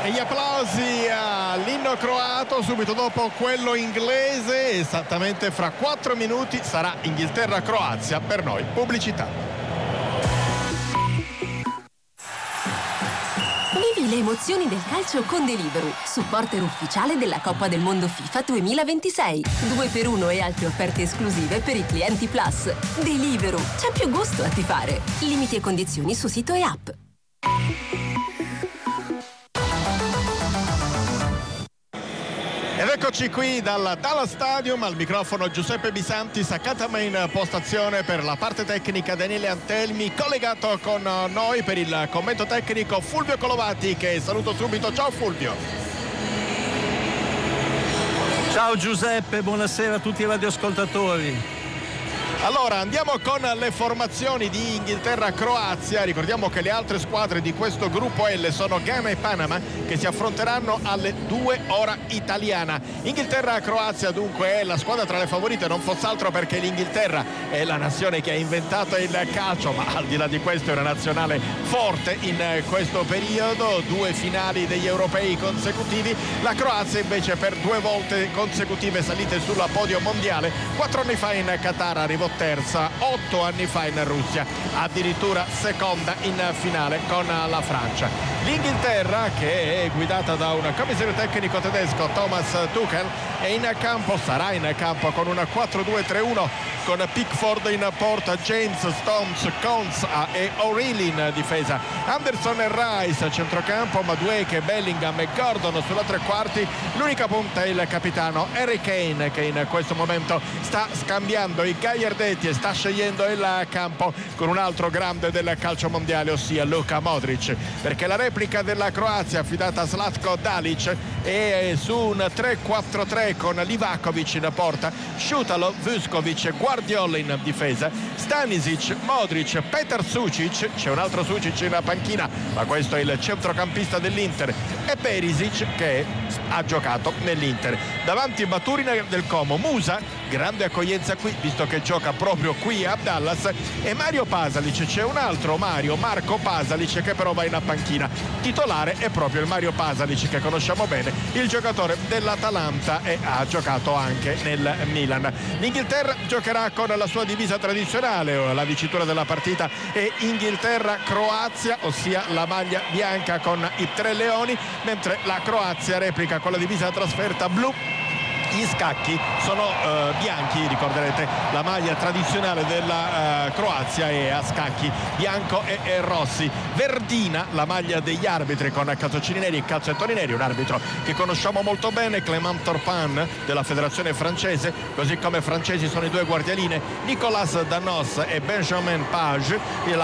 E gli applausi all'inno croato subito dopo quello inglese. Esattamente fra 4 minuti sarà Inghilterra-Croazia. Per noi pubblicità. Vivi le emozioni del calcio con Deliveroo, supporter ufficiale della Coppa del Mondo FIFA 2026. 2x1 e altre offerte esclusive per i clienti Plus. Deliveroo, c'è più gusto a tifare. Limiti e condizioni su sito e app. Ed eccoci qui dal Dallas Stadium, al microfono Giuseppe Bisanti, Sakatama in postazione, per la parte tecnica Daniele Antelmi, collegato con noi per il commento tecnico Fulvio Colovati, che saluto subito. Ciao Fulvio. Ciao Giuseppe, buonasera a tutti i radioascoltatori. Allora andiamo con le formazioni di Inghilterra-Croazia. Ricordiamo che le altre squadre di questo gruppo L sono Ghana e Panama, che si affronteranno alle 2 ora italiana. Inghilterra-Croazia dunque è la squadra tra le favorite, non fosse altro perché l'Inghilterra è la nazione che ha inventato il calcio, ma al di là di questo è una nazionale forte in questo periodo. 2 finali degli europei consecutivi. La Croazia invece per 2 volte consecutive salite sulla podio mondiale. 4 anni fa in Qatar arrivò terza, 8 anni fa in Russia addirittura seconda in finale con la Francia. L'Inghilterra, che è guidata da un commissario tecnico tedesco, Thomas Tuchel, è in campo, sarà in campo con una 4-2-3-1 con Pickford in porta, James, Stones, Coates e O'Reilly in difesa, Anderson e Rice a centrocampo, Madueke, Bellingham e Gordon sulla tre quarti. L'unica punta è il capitano Harry Kane, che in questo momento sta scambiando i Gagliardetti e sta scegliendo il campo con un altro grande del calcio mondiale, ossia Luka Modric, perché la replica della Croazia affidata a Zlatko Dalic è su un 3-4-3 con Livakovic in porta, Šutalo, Vuskovic, Guardiola in difesa, Stanisic, Modric, Petar Sucic, c'è un altro Sucic in panchina, ma questo è il centrocampista dell'Inter, e Perisic, che ha giocato nell'Inter. Davanti Baturina del Como, Musa, grande accoglienza qui visto che gioca proprio qui a Dallas, e Mario Pasalic. C'è un altro Marco Pasalic, che però va in panchina. Titolare è proprio il Mario Pasalic, che conosciamo bene, il giocatore dell'Atalanta, e ha giocato anche nel Milan. L'Inghilterra giocherà con la sua divisa tradizionale, la dicitura della partita è Inghilterra-Croazia, ossia la maglia bianca con i 3 leoni, mentre la Croazia replica con la divisa trasferta blu. Gli scacchi sono bianchi, ricorderete la maglia tradizionale della Croazia è a scacchi bianco e rossi. Verdina la maglia degli arbitri con calzoncini neri e calzettoni neri, un arbitro che conosciamo molto bene, Clément Turpin della federazione francese, così come francesi sono i 2 guardialine Nicolas Danos e Benjamin Page.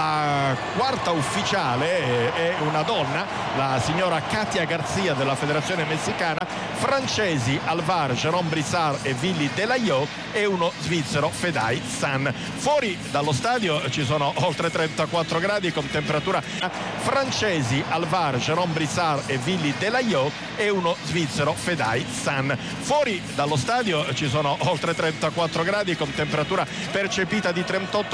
La quarta ufficiale è una donna, la signora Katia Garcia della federazione messicana. Francesi al VAR Jérôme Brissard e Willy Delaillot, e uno svizzero, Fedai San. Fuori dallo stadio ci sono oltre 34 gradi con temperatura. Francesi al VAR Jérôme Brissard e Willy Delaillot, e uno svizzero, Fedai San. Fuori dallo stadio ci sono oltre 34 gradi con temperatura percepita di 38